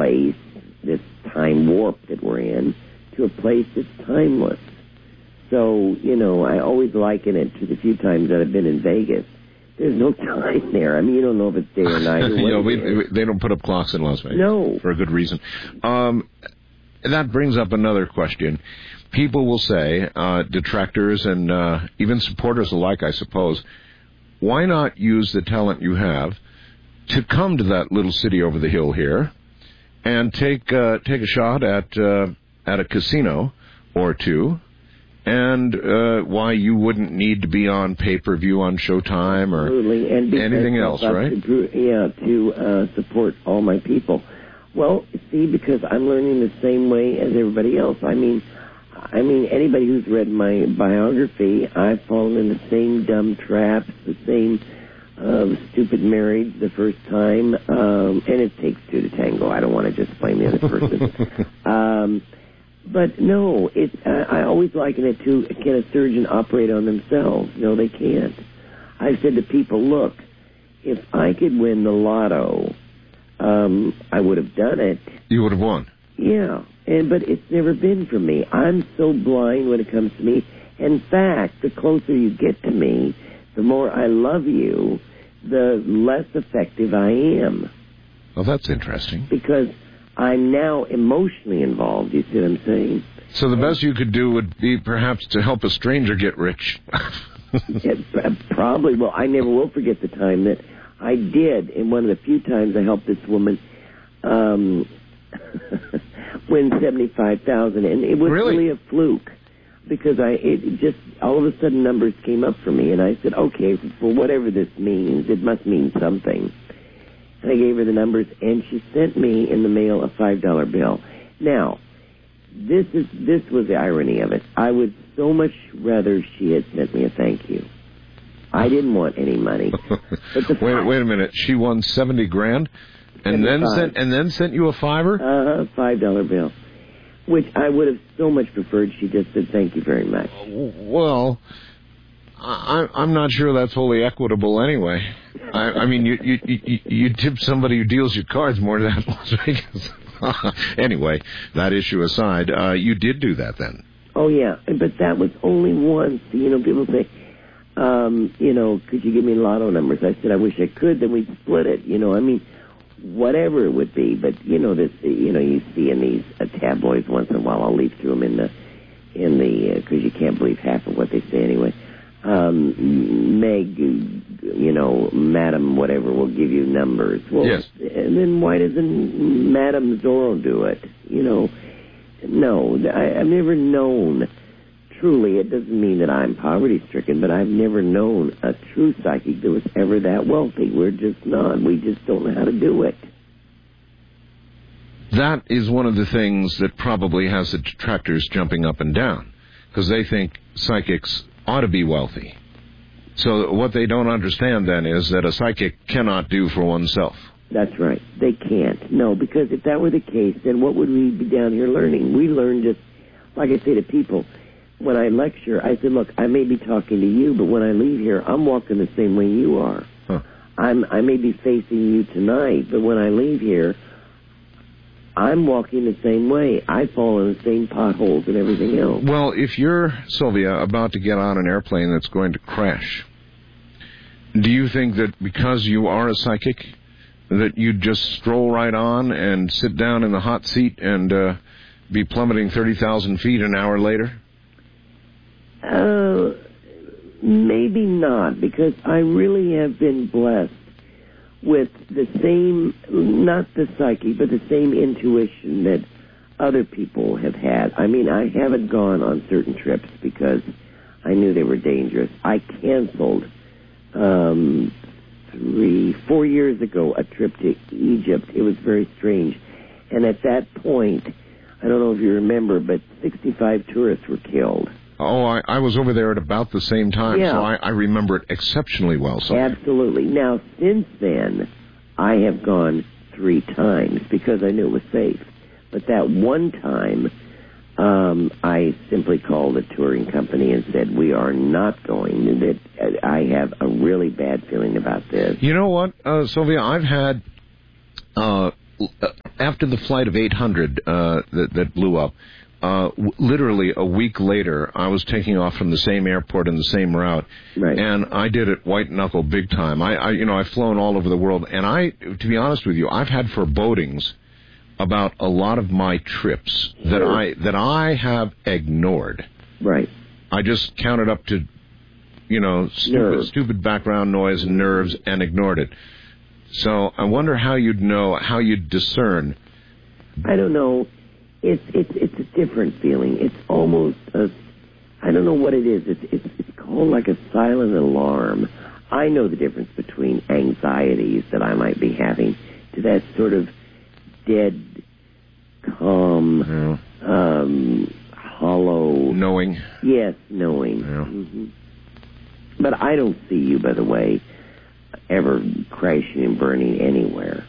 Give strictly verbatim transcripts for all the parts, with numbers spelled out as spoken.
place, this time warp that we're in, to a place that's timeless. So, you know, I always liken it to the few times that I've been in Vegas. There's no time there. I mean, you don't know if it's day or night. Or you know, we, we, they don't put up clocks in Las Vegas. No. For a good reason. Um, that brings up another question. People will say, uh, detractors and uh, even supporters alike, I suppose, why not use the talent you have to come to that little city over the hill here and take uh, take a shot at uh, at a casino or two, and uh, why you wouldn't need to be on pay-per-view on Showtime or and anything else, right? To, yeah, to uh, support all my people. Well, see, because I'm learning the same way as everybody else. I mean, I mean, anybody who's read my biography, I've fallen in the same dumb traps, the same uh, stupid marriage the first time, um, and it takes two to tango. I don't want to just blame the other person. um, but no, it, uh, I always liken it to, can a surgeon operate on themselves? No, they can't. I've said to people, look, if I could win the lotto, um, I would have done it. You would have won. Yeah. And, but it's never been for me. I'm so blind when it comes to me. In fact, the closer you get to me, the more I love you, the less effective I am. Well, that's interesting. Because I'm now emotionally involved, you see what I'm saying? So the best you could do would be perhaps to help a stranger get rich. Yeah, probably. Well, I never will forget the time that I did, and one of the few times I helped this woman um, win seventy-five thousand dollars, and it was really? really a fluke, because I it just all of a sudden numbers came up for me, and I said, okay, for whatever this means, it must mean something. And I gave her the numbers, and she sent me in the mail a five dollar bill. Now, this is this was the irony of it. I would so much rather she had sent me a thank you. I didn't want any money. But the wait, wait a minute. She won seventy grand, and then sent and then sent you a fiver. Uh huh. Five dollar bill, which I would have so much preferred. She just said thank you very much. Well, I, I'm not sure that's wholly equitable anyway. I, I mean, you, you you you tip somebody who deals you cards more than that in Las Vegas. Anyway, that issue aside, uh, you did do that then. Oh yeah, but that was only once. You know, people say, um, you know, could you give me lotto numbers? I said I wish I could. Then we'd split it. You know, I mean, whatever it would be. But you know, this, you know, you see in these uh, tabloids once in a while. I'll leaf through them in the in the because uh, you can't believe half of what they say anyway. Um, Meg, you know, Madam whatever will give you numbers. Well, yes. And then why doesn't Madam Zorro do it? You know, no, I, I've never known, truly, it doesn't mean that I'm poverty-stricken, but I've never known a true psychic that was ever that wealthy. We're just not. We just don't know how to do it. That is one of the things that probably has the detractors jumping up and down, because they think psychics ought to be wealthy. So what they don't understand then is that a psychic cannot do for oneself. That's right. They can't. No, because if that were the case, then what would we be down here learning? We learn just, like I say to people, when I lecture, I said, look, I may be talking to you, but when I leave here, I'm walking the same way you are. Huh. I'm, I may be facing you tonight, but when I leave here, I'm walking the same way. I fall in the same potholes and everything else. Well, if you're, Sylvia, about to get on an airplane that's going to crash, do you think that because you are a psychic, that you'd just stroll right on and sit down in the hot seat and uh, be plummeting thirty thousand feet an hour later? Uh, maybe not, because I really have been blessed with the same, not the psyche, but the same intuition that other people have had. I mean, I haven't gone on certain trips because I knew they were dangerous. I canceled um, three, four years ago a trip to Egypt. It was very strange. And at that point, I don't know if you remember, but sixty-five tourists were killed. Oh, I, I was over there at about the same time, yeah. so I, I remember it exceptionally well. So. Absolutely. Now, since then, I have gone three times because I knew it was safe. But that one time, um, I simply called a touring company and said, we are not going. That I have a really bad feeling about this. You know what, uh, Sylvia? I've had uh, after the flight of eight hundred uh, that, that blew up, uh, w- literally a week later, I was taking off from the same airport and the same route, right. and I did it white knuckle big time. I, I, you know, I've flown all over the world, and I, to be honest with you, I've had forebodings about a lot of my trips that sure. I that I have ignored. Right. I just counted up to, you know, stupid, Nerves. stupid background noise and nerves and ignored it. So I wonder how you'd know, how you'd discern. I don't know. It's it's it's a different feeling. It's almost a, I don't know what it is. It's it's it's called like a silent alarm. I know the difference between anxieties that I might be having to that sort of dead, calm, yeah. um, hollow. Knowing. Yes, knowing. Yeah. Mm-hmm. But I don't see you, by the way, ever crashing and burning anywhere.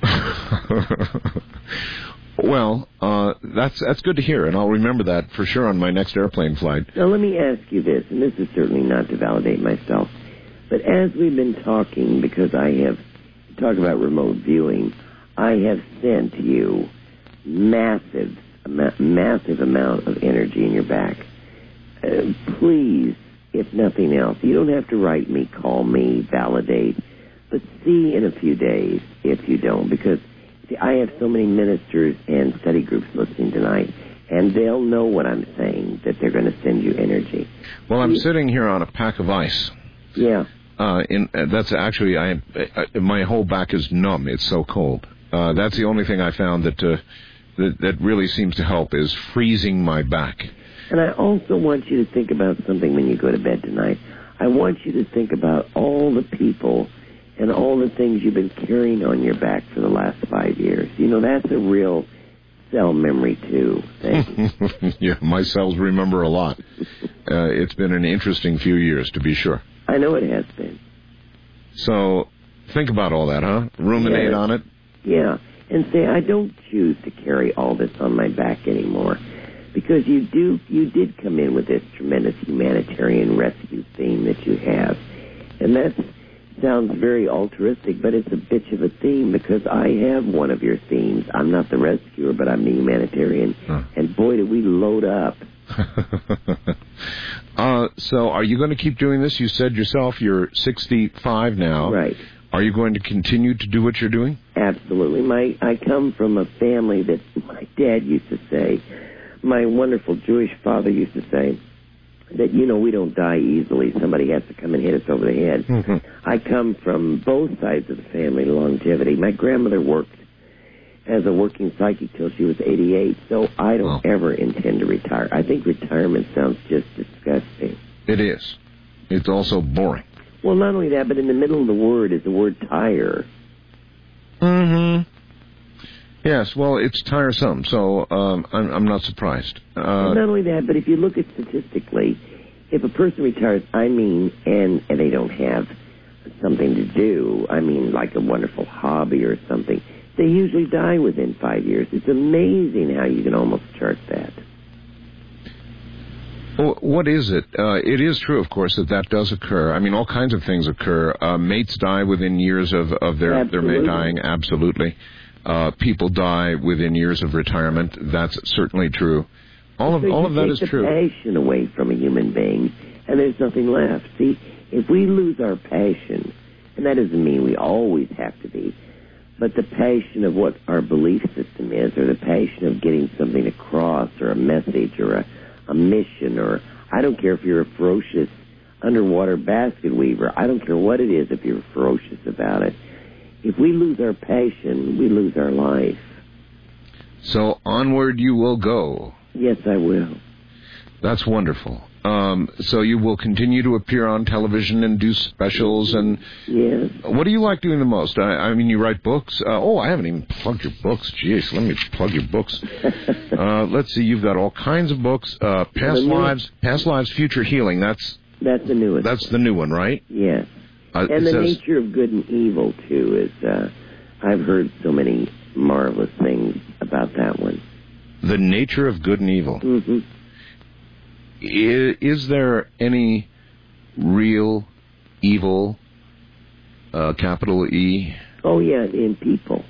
Well, uh, that's that's good to hear, and I'll remember that for sure on my next airplane flight. Now, let me ask you this, and this is certainly not to validate myself, but as we've been talking, because I have talked about remote viewing, I have sent you massive, ma- massive amount of energy in your back. Uh, please, if nothing else, you don't have to write me, call me, validate, but see in a few days if you don't, because see, I have so many ministers and study groups listening tonight, and they'll know what I'm saying, that they're going to send you energy. Well, I'm sitting here on a pack of ice. Yeah. Uh, in uh, that's actually, I, I my whole back is numb. It's so cold. Uh, that's the only thing I found that, uh, that that really seems to help is freezing my back. And I also want you to think about something when you go to bed tonight. I want you to think about all the people and all the things you've been carrying on your back for the last five years. You know, that's a real cell memory, too. Thank Yeah, my cells remember a lot. Uh, it's been an interesting few years, to be sure. I know it has been. So think about all that, huh? Ruminate yeah. on it. Yeah, and say, I don't choose to carry all this on my back anymore. Because you do, you did come in with this tremendous humanitarian rescue theme that you have. And that sounds very altruistic, but it's a bitch of a theme because I have one of your themes. I'm not the rescuer, but I'm the humanitarian. Huh. And boy, did we load up. uh, so are you going to keep doing this? You said yourself you're sixty-five now. Right. Are you going to continue to do what you're doing? Absolutely. My I come from a family that my dad used to say, my wonderful Jewish father used to say, that, you know, we don't die easily. Somebody has to come and hit us over the head. Mm-hmm. I come from both sides of the family longevity. My grandmother worked as a working psychic till she was eighty-eight, so I don't oh. ever intend to retire. I think retirement sounds just disgusting. It is. It's also boring. Well, not only that, but in the middle of the word is the word tire. Mm-hmm. Yes, well, it's tiresome, so um, I'm, I'm not surprised. Uh, well, not only that, but if you look at statistically, if a person retires, I mean, and, and they don't have something to do, I mean, like a wonderful hobby or something, they usually die within five years. It's amazing how you can almost chart that. Well, what is it? Uh, it is true, of course, that that does occur. I mean, all kinds of things occur. Uh, mates die within years of, of their, their mate dying, absolutely. Uh, people die within years of retirement. That's certainly true. All of so all of that is true. true. Take the passion away from a human being, and there's nothing left. See, if we lose our passion, and that doesn't mean we always have to be, but the passion of what our belief system is, or the passion of getting something across, or a message, or a, a mission, or I don't care if you're a ferocious underwater basket weaver. I don't care what it is if you're ferocious about it. If we lose our passion, we lose our life. So onward you will go. Yes, I will. That's wonderful. Um, so you will continue to appear on television and do specials and... Yes. What do you like doing the most? I, I mean, you write books. Uh, oh, I haven't even plugged your books. Jeez, let me plug your books. uh, let's see, you've got all kinds of books. Uh, Past Lives, Past Lives, Future Healing. That's... That's the newest. That's the new one, right? Yes. Uh, and the says, nature of good and evil, too, is, uh, I've heard so many marvelous things about that one. The nature of good and evil. Mm-hmm. Is, is there any real evil, uh, capital E? Oh, yeah, in people.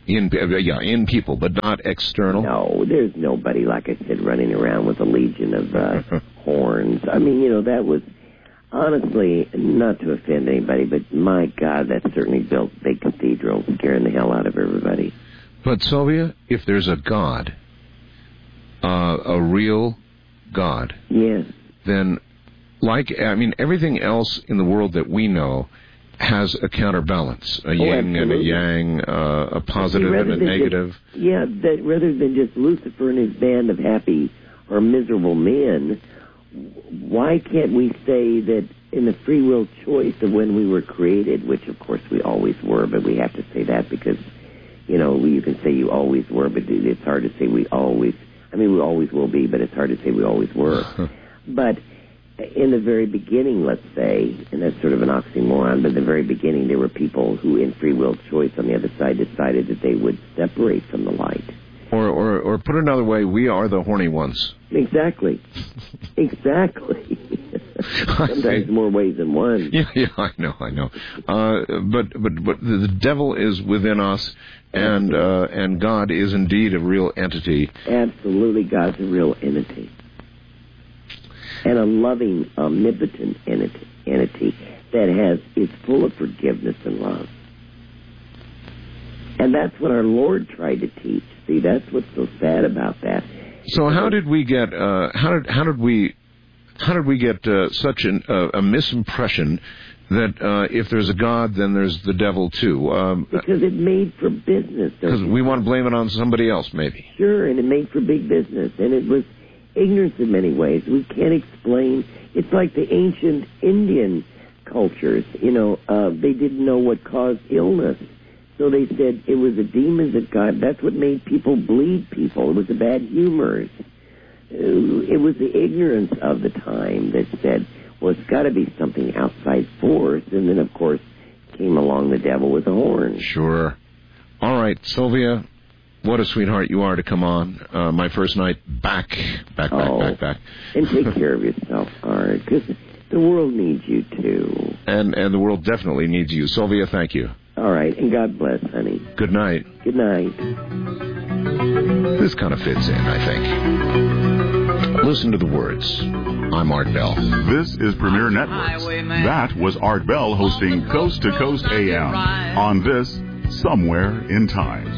In yeah, in people, but not external. No, there's nobody, like I said, running around with a legion of uh, horns. I mean, you know, that was honestly, not to offend anybody, but my God, that certainly built big cathedrals, scaring the hell out of everybody. But Sylvia, if there's a God, uh, a real God, yes, then, like I mean, everything else in the world that we know has a counterbalance, a oh, yin absolutely. and a yang, uh, a positive See, and a negative. Just, yeah, that rather than just Lucifer and his band of happy or miserable men, why can't we say that in the free will choice of when we were created, which of course we always were, but we have to say that because, you know, you can say you always were, but it's hard to say we always, I mean, we always will be, but it's hard to say we always were. But in the very beginning, let's say, and that's sort of an oxymoron, but in the very beginning there were people who in free will choice on the other side decided that they would separate from the light. Or, or, or put another way, we are the horny ones. Exactly. Exactly. Sometimes more ways than one. Yeah, yeah, I know, I know. Uh, but but but the devil is within us, and uh, and God is indeed a real entity. Absolutely, God's a real entity, and a loving, omnipotent entity, entity that has is full of forgiveness and love. And that's what our Lord tried to teach. See, that's what's so sad about that. So how did we get? Uh, how did how did we? How did we get uh, such an, uh, a misimpression that uh, if there's a God, then there's the devil too? Um, because it made for business. Because we want to blame it on somebody else, maybe. Sure, and it made for big business, and it was ignorance in many ways. We can't explain. It's like the ancient Indian cultures. You know, uh, they didn't know what caused illness. So they said it was the demons that got. That's what made people bleed people. It was the bad humors. It was the ignorance of the time that said, well, it's got to be something outside force. And then, of course, came along the devil with the horn. Sure. All right, Sylvia, what a sweetheart you are to come on. Uh, my first night back, back, back, oh, back, back. And take care of yourself, Art, because the world needs you, too. And, and the world definitely needs you. Sylvia, thank you. All right, and God bless, honey. Good night. Good night. This kind of fits in, I think. Listen to the words. I'm Art Bell. This is Premier Networks. That was Art Bell hosting Coast to Coast A M on this Somewhere in Time.